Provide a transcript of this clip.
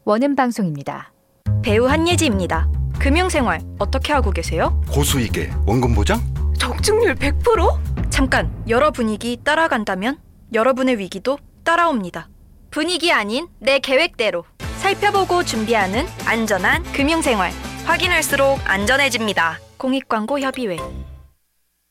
원음 방송입니다. 배우 한예지입니다. 금융생활 어떻게 하고 계세요? 고수익에 원금 보장? 적중률 100%? 잠깐, 여러 분위기 따라간다면 여러분의 위기도 따라옵니다. 분위기 아닌 내 계획대로 살펴보고 준비하는 안전한 금융생활. 확인할수록 안전해집니다. 공익광고협의회.